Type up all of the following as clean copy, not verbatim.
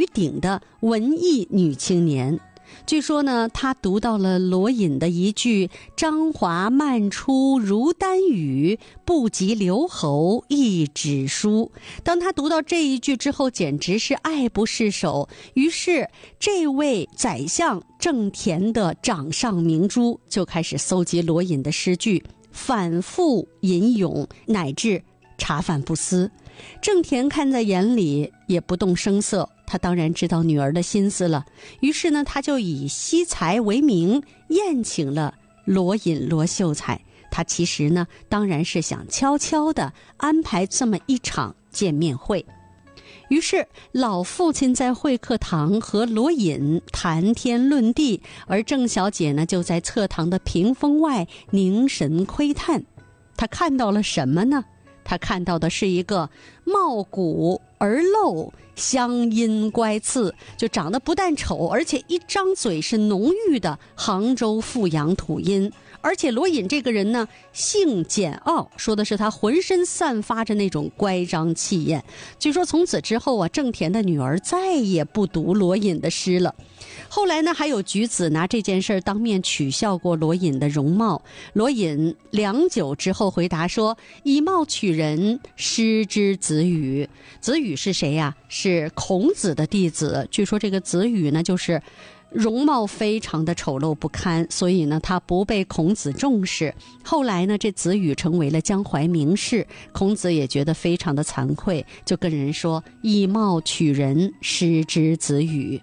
鼎的文艺女青年。据说呢，她读到了罗隐的一句张华漫出如丹羽，不及留侯一纸书。当她读到这一句之后，简直是爱不释手。于是这位宰相郑田的掌上明珠就开始搜集罗隐的诗句，反复吟咏，乃至茶饭不思。郑田看在眼里，也不动声色，他当然知道女儿的心思了。于是呢，他就以惜才为名宴请了罗隐、罗秀才。他其实呢，当然是想悄悄地安排这么一场见面会。于是老父亲在会客堂和罗隐谈天论地，而郑小姐呢，就在侧堂的屏风外凝神窥探。她看到了什么呢？他看到的是一个貌骨而陋，乡音乖次，就长得不但丑，而且一张嘴是浓郁的杭州阜阳土音。而且罗隐这个人呢，性简傲，说的是他浑身散发着那种乖张气焰。据说从此之后啊，郑田的女儿再也不读罗隐的诗了。后来呢，还有举子拿这件事当面取笑过罗隐的容貌。罗隐良久之后回答说：以貌取人，失之子羽。子羽是谁呀？是孔子的弟子。据说这个子羽呢，就是容貌非常的丑陋不堪，所以呢，他不被孔子重视。后来呢，这子羽成为了江淮名士，孔子也觉得非常的惭愧，就跟人说：以貌取人，失之子羽。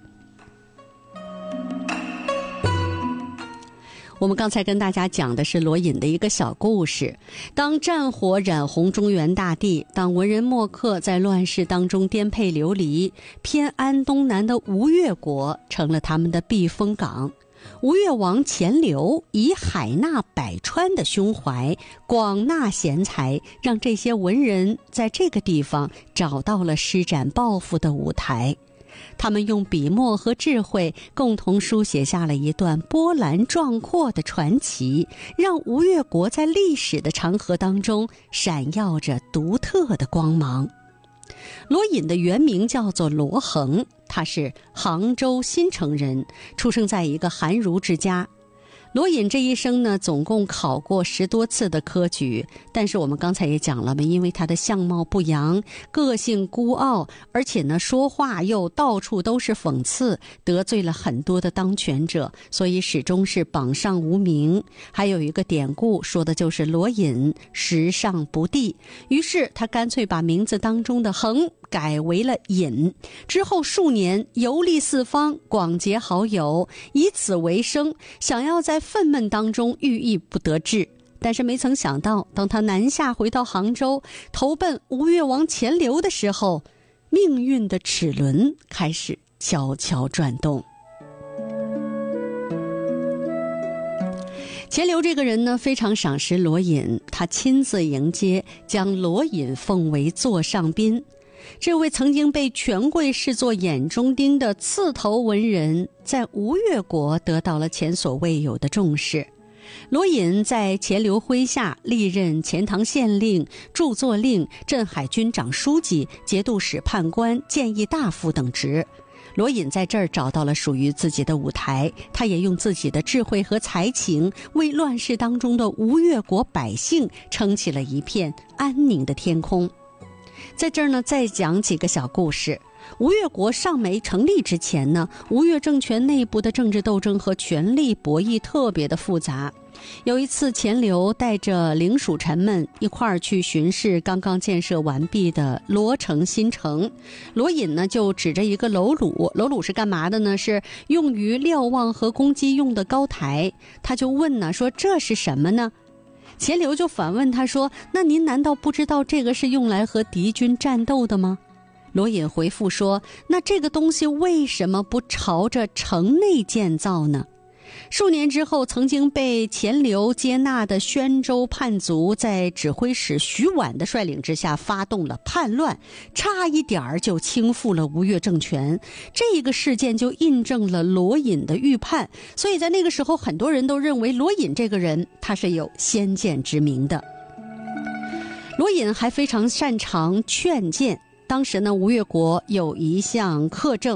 我们刚才跟大家讲的是罗隐的一个小故事。当战火染红中原大地，当文人墨客在乱世当中颠沛流离，偏安东南的吴越国成了他们的避风港。吴越王钱镠以海纳百川的胸怀，广纳贤才，让这些文人在这个地方找到了施展抱负的舞台。他们用笔墨和智慧共同书写下了一段波澜壮阔的传奇，让吴越国在历史的长河当中闪耀着独特的光芒。罗隐的原名叫做罗衡，他是杭州新城人，出生在一个寒儒之家。罗隐这一生呢，总共考过10多次的科举，但是我们刚才也讲了嘛，因为他的相貌不扬，个性孤傲，而且呢说话又到处都是讽刺，得罪了很多的当权者，所以始终是榜上无名。还有一个典故说的就是罗隐时尚不第，于是他干脆把名字当中的衡改为了隐，之后数年游历四方，广结好友，以此为生，想要在愤懑当中郁郁不得志。但是没曾想到，当他南下回到杭州，投奔吴越王钱镠的时候，命运的齿轮开始悄悄转动。钱镠这个人呢，非常赏识罗隐，他亲自迎接，将罗隐奉为座上宾。这位曾经被权贵视作眼中钉的刺头文人，在吴越国得到了前所未有的重视。罗隐在钱镠麾下历任钱塘县令、著作令、镇海军长书记、节度使判官、谏议大夫等职。罗隐在这儿找到了属于自己的舞台，他也用自己的智慧和才情，为乱世当中的吴越国百姓撑起了一片安宁的天空。在这儿呢，再讲几个小故事。吴越国尚没成立之前呢，吴越政权内部的政治斗争和权力博弈特别的复杂。有一次，钱镠带着领属臣们一块儿去巡视刚刚建设完毕的罗城新城。罗隐呢，就指着一个楼橹，楼橹是干嘛的呢？是用于瞭望和攻击用的高台。他就问呢，说这是什么呢？钱镠就反问他说：那您难道不知道这个是用来和敌军战斗的吗？罗隐回复说：那这个东西为什么不朝着城内建造呢？数年之后，曾经被钱镠接纳的宣州叛族在指挥使徐婉的率领之下发动了叛乱，差一点儿就倾覆了吴越政权。这个事件就印证了罗隐的预判，所以在那个时候，很多人都认为罗隐这个人他是有先见之明的。罗隐还非常擅长劝谏。当时呢，吴越国有一项苛政，